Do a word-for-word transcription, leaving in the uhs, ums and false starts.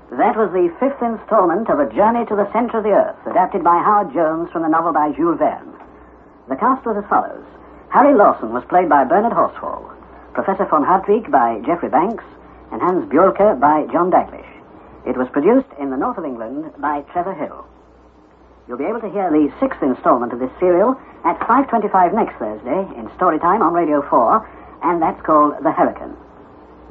That was the fifth installment of A Journey to the Centre of the Earth, adapted by Howard Jones from the novel by Jules Verne. The cast was as follows. Harry Lawson was played by Bernard Horsfall, Professor von Hartwig by Geoffrey Banks, and Hans Björke by John Daglish. It was produced in the north of England by Trevor Hill. You'll be able to hear the sixth installment of this serial at five twenty-five next Thursday in Storytime on Radio four, and that's called The Hurricane.